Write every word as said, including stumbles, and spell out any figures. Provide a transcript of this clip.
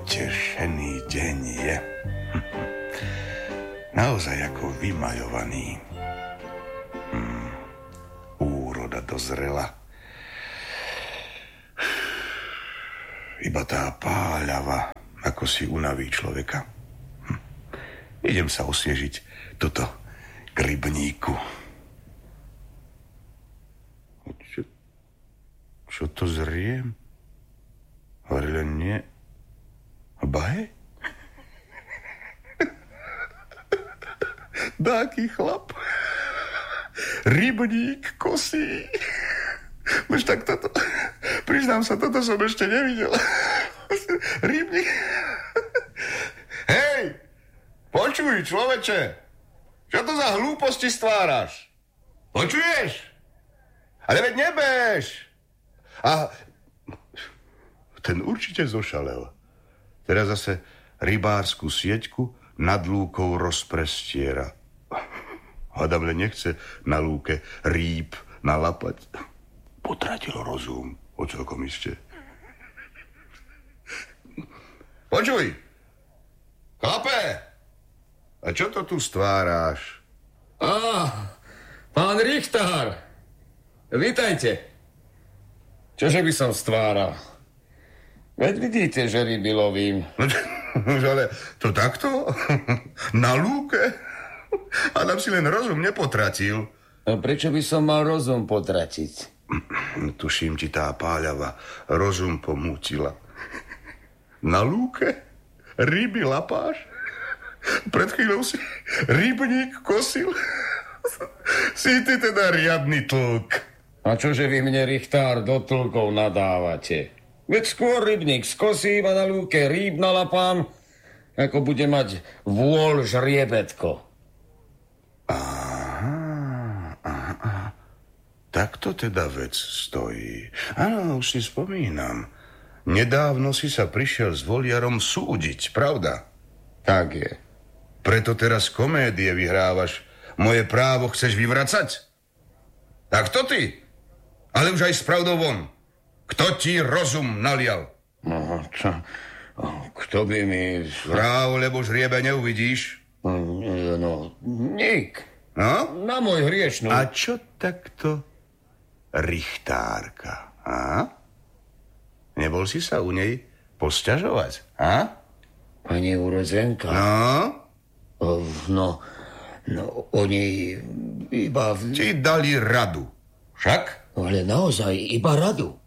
potešený deň je. Naozaj ako vymajovaný. Hmm. Úroda dozrela. Iba tá páľava, ako si unaví človeka. Hm. Idem sa osviežiť toto k rybníku. Čo, čo to zriem? Hovorili nie. Bahe? Dáky chlap. Rybník kosí. Už tak toto, priznám sa, toto som ešte nevidel. Rybník. Hej, počuj, človeče, čo to za hlúposti stváraš? Počuješ? Ale veď nebeš. A ten určite zošalel. Teraz zase rybársku sieťku nad lúkou rozprestiera. Hádam, len nechce na lúke rýb nalapať. Potratil rozum, o celkom iste. Počuj, chlape, a čo to tu stváráš? Á, pán Richtár, vítajte. Čože by som stváral? Veď vidíte, že ryby lovím. No, ale to takto? Na lúke? Adam si len rozum nepotratil. No prečo by som mal rozum potratiť? Tuším, ti tá páľava rozum pomútila. Na lúke ryby lapáš? Pred chvíľou si rybník kosil? Si ty teda riadny tlk. A čože vy mne, Richtár, do tlkov nadávate? Veď skôr rybník skosím a na lúke rýb nalapám, ako bude mať vôľ žriebetko. Aha, aha, aha. Tak to teda vec stojí. Áno, už si spomínam. Nedávno si sa prišiel s voliarom súdiť, pravda? Tak je. Preto teraz komédie vyhrávaš. Moje právo chceš vyvracať? Tak to ty. Ale už aj s pravdou von. Kto ti rozum nalial? No, čo? Kto by mi... Vráv, lebo žriebe neuvidíš. No, nik. No? Na môj hriešnú. A čo takto Richtárka, a? Nebol si sa u nej posťažovať, a? Pani urodzenka? No? O, no, no, oni iba... Ti dali radu, však? Ale naozaj iba radu.